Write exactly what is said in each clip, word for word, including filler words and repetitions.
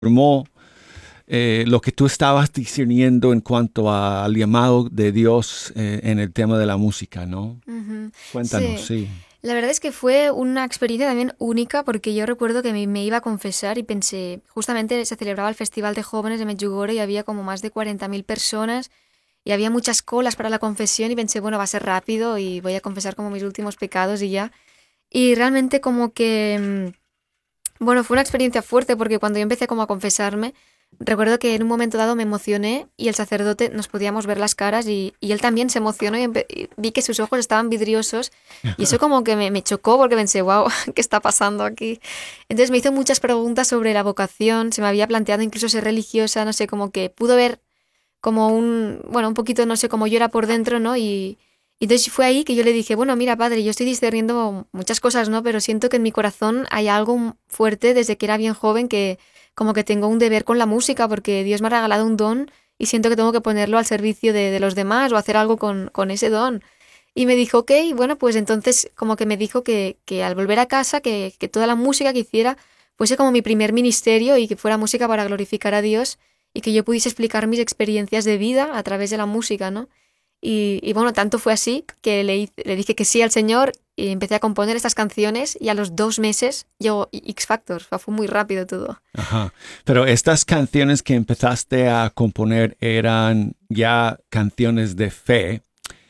formó eh, lo que tú estabas discerniendo en cuanto a- al llamado de Dios eh, en el tema de la música, ¿no? Ujú. Cuéntanos, Sí, sí. la verdad es que fue una experiencia también única porque yo recuerdo que me, me iba a confesar y pensé, justamente se celebraba el Festival de Jóvenes de Medjugorje y había como más de cuarenta mil personas y había muchas colas para la confesión y pensé, bueno, va a ser rápido y voy a confesar como mis últimos pecados y ya. Y realmente como que, mm, bueno, fue una experiencia fuerte porque cuando yo empecé como a confesarme, recuerdo que en un momento dado me emocioné y el sacerdote nos podíamos ver las caras y, y él también se emocionó y, empe- y vi que sus ojos estaban vidriosos y eso como que me, me chocó porque pensé, wow, ¿qué está pasando aquí? Entonces me hizo muchas preguntas sobre la vocación, se me había planteado incluso ser religiosa, no sé, como que pudo ver como un, bueno, un poquito, no sé, como yo era por dentro, ¿no? Y, y entonces fue ahí que yo le dije, bueno, mira, padre, yo estoy discerniendo muchas cosas, ¿no? Pero siento que en mi corazón hay algo fuerte desde que era bien joven que como que tengo un deber con la música porque Dios me ha regalado un don y siento que tengo que ponerlo al servicio de, de los demás o hacer algo con, con ese don. Y me dijo, ok, bueno, pues entonces como que me dijo que, que al volver a casa, que, que toda la música que hiciera fuese como mi primer ministerio y que fuera música para glorificar a Dios y que yo pudiese explicar mis experiencias de vida a través de la música, ¿no? Y, y bueno, tanto fue así que le, hice- le dije que sí al Señor y empecé a componer estas canciones y a los dos meses llegó X Factor, o sea, fue muy rápido todo. Ajá. Pero estas canciones que empezaste a componer eran ya canciones de fe,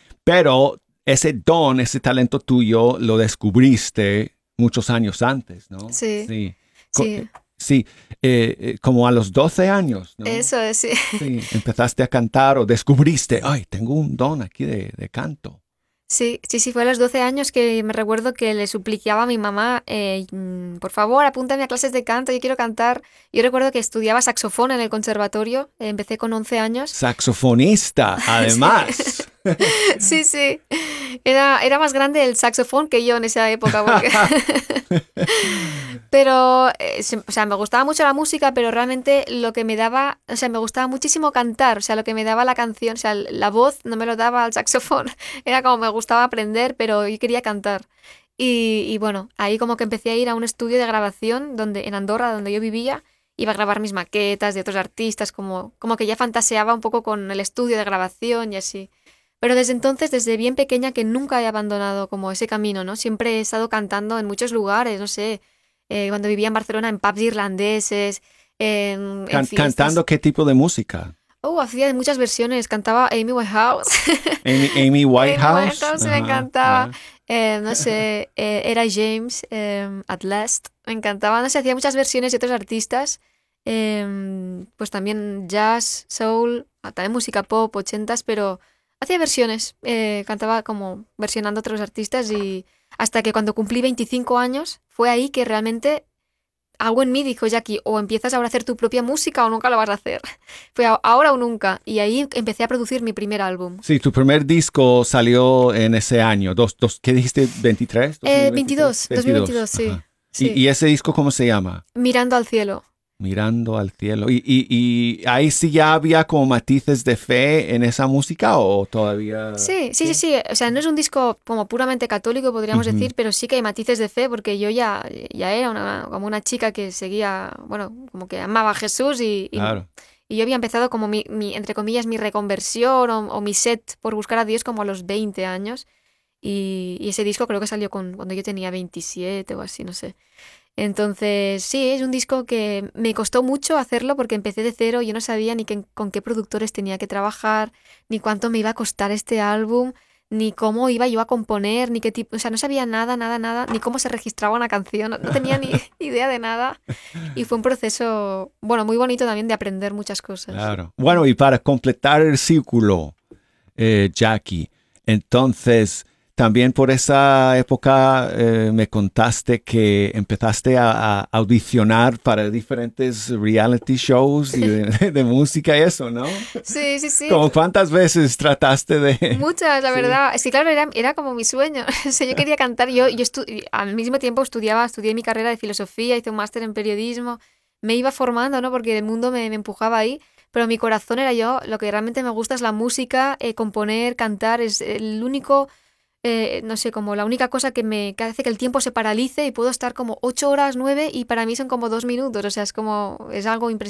pero ese don, ese talento tuyo lo descubriste muchos años antes, ¿no? Sí, Sí. Co- eh, sí, sí, eh, eh, como a los doce años, ¿no? eso es, sí. Sí, empezaste a cantar o descubriste, ay, tengo un don aquí de, de canto. Sí, sí, sí, fue a los doce años que me recuerdo que le suplicaba a mi mamá, eh, mm, por favor, apúntame a clases de canto, yo quiero cantar. Yo recuerdo que estudiaba saxofón en el conservatorio, eh, empecé con once años. Saxofonista, Sí. además. Sí, sí. Era, era más grande el saxofón que yo en esa época, porque... Pero, eh, se- o sea, me gustaba mucho la música, pero realmente lo que me daba, o sea, me gustaba muchísimo cantar, o sea, lo que me daba la canción, o sea, la voz no me lo daba al saxofón, era como me gustaba aprender, pero yo quería cantar. Y, y bueno, ahí como que empecé a ir a un estudio de grabación donde, en Andorra, donde yo vivía, iba a grabar mis maquetas de otros artistas, como, como que ya fantaseaba un poco con el estudio de grabación y así. Pero desde entonces, desde bien pequeña, que nunca he abandonado como ese camino, ¿no? Siempre he estado cantando en muchos lugares, no sé, eh, cuando vivía en Barcelona, en pubs irlandeses, en, en Can- fiestas. cantando qué tipo de música. Oh, hacía muchas versiones, cantaba Amy Winehouse. Amy, Amy Amy Whitehouse. Winehouse me Ajá, encantaba. ya. Eh, no sé, eh, era James, eh, At Last, me encantaba. No sé, hacía muchas versiones de otros artistas. eh, pues también jazz, soul, ah, también música pop, ochentas, pero hacía versiones. eh, cantaba como versionando a otros artistas y hasta que cuando cumplí veinticinco años fue ahí que realmente algo en mí dijo, Jackie, o empiezas ahora a hacer tu propia música o nunca lo vas a hacer. Fue a- ahora o nunca. Y ahí empecé a producir mi primer álbum. Sí, tu primer disco salió en ese año. Dos, dos, ¿qué dijiste? ¿veintitrés? Eh, ¿dos mil veintitrés? veintidós, veintidós. dos mil veintidós, sí. Ajá. ¿Y, Sí. y ese disco cómo se llama? Mirando al cielo. Mirando al cielo. ¿Y, y, y ahí sí ya había como matices de fe en esa música o todavía? Sí, sí, sí, Sí. sí. O sea, no es un disco como puramente católico, podríamos Ujú, decir, pero sí que hay matices de fe, porque yo ya, ya era una, como una chica que seguía, bueno, como que amaba a Jesús y, y, claro. y yo había empezado como mi, mi, entre comillas, mi reconversión o, o mi set por buscar a Dios como a los veinte años. Y, y ese disco creo que salió con, cuando yo tenía veintisiete o así, no sé. Entonces, sí, es un disco que me costó mucho hacerlo porque empecé de cero, yo no sabía ni qué- con qué productores tenía que trabajar, ni cuánto me iba a costar este álbum, ni cómo iba yo a componer, ni qué tipo, o sea, no sabía nada, nada, nada, ni cómo se registraba una canción, no, no tenía ni idea de nada. Y fue un proceso, bueno, muy bonito también de aprender muchas cosas. Claro. Bueno, y para completar el círculo, eh, Jackie. Entonces, también por esa época eh, me contaste que empezaste a, a audicionar para diferentes reality shows y de, de música y eso, ¿no? Sí, sí, sí. ¿Como cuántas veces trataste de...? Muchas, la Sí. verdad. Es que claro, era, era como mi sueño. O sea, yo quería cantar. Yo, yo estu- y al mismo tiempo estudiaba, estudié mi carrera de filosofía, hice un máster en periodismo. Me iba formando, ¿no? Porque el mundo me, me empujaba ahí. Pero mi corazón era yo. Lo que realmente me gusta es la música, eh, componer, cantar. Es el único eh, no sé, como la única cosa que me que hace que el tiempo se paralice y puedo estar como ocho horas, nueve, y para mí son como dos minutos. O sea, es como, es algo impresionante.